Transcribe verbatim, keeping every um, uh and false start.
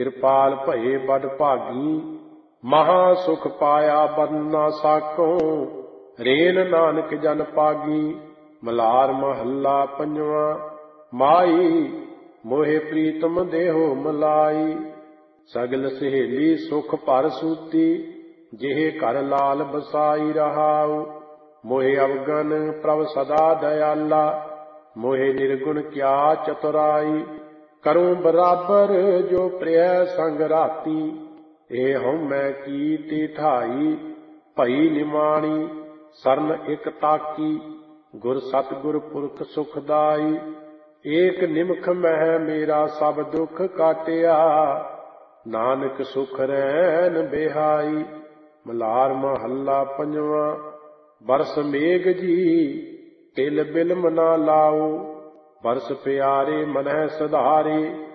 ਕਿਰਪਾਲ ਭਏ ਬਡ ਭਾਗੀ। ਮਹਾ ਸੁਖ ਪਾਇਆ ਬਨ ਨਾ ਸਾਕੋ, ਰੇਨ ਨਾਨਕ ਜਨ ਪਾਗੀ। ਮਲਾਰ ਮਹੱਲਾ ਪੰਜਵਾਂ। ਮਾਈ ਮੋਹਿ ਪ੍ਰੀਤਮ ਦੇਹੋ ਮਲਾਈ, ਸਗਲ ਸਹੇਲੀ ਸੁਖ ਭਰ ਸੂਤੀ। ਜਿਹੇ ਘਰ ਲਾਲ ਬਸਾਈ ਰਹਾਉ, ਮੋਹਿ ਅਵਗਨ ਪ੍ਰਭ ਸਦਾ ਦਇਆਲਾ। ਮੋਹਿ ਨਿਰਗੁਣ ਕਿਆ ਚਤੁਰਾਈ, ਕਰੂੰ ਬਰਾਬਰ ਜੋ ਪ੍ਰਿਯ ਸੰਗ ਰਾਤੀ। ਇਹ ਹਉਮੈ ਕੀਤੀ ਠਾਈ, ਭਈ ਨਿਮਾਣੀ ਸਰਨ ਇਕ ਤਾਕੀ। ਗੁਰ ਸਤਿਗੁਰ ਪੁਰਖ ਸੁਖਦਾਈ, ਏਕ ਨਿਮਖ ਮਹਿ ਮੇਰਾ ਸਭ ਦੁਖ ਕਾਟਿਆ। ਨਾਨਕ ਸੁਖ ਰੈਨ ਬਿਹਾਈ। ਮਲਾਰ ਮਹੱਲਾ ਪੰਜਵਾਂ। ਬਰਸ ਮੇਘ ਜੀ ਤਿਲ ਬਿਲਮ ਨਾ ਲਾਓ, ਬਰਸ ਪਿਆਰੇ ਮਨਹਿ ਸਧਾਰੇ।